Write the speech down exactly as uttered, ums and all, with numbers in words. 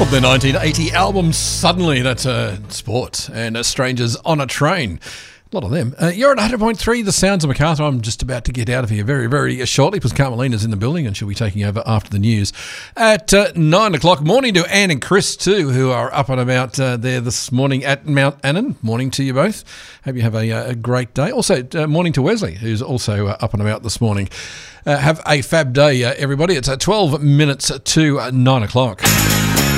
The nineteen eighty album Suddenly, that's uh, Sport and uh, Strangers on a Train. A lot of them. Uh, you're at one hundred point three, the sounds of Macarthur. I'm just about to get out of here very, very shortly because Carmelina's in the building and she'll be taking over after the news at uh, nine o'clock. Morning to Anne and Chris too, who are up and about uh, there this morning at Mount Annan. Morning to you both. Hope you have a, a great day. Also, uh, morning to Wesley, who's also uh, up and about this morning. Uh, have a fab day, uh, everybody. It's uh, twelve minutes to uh, nine o'clock.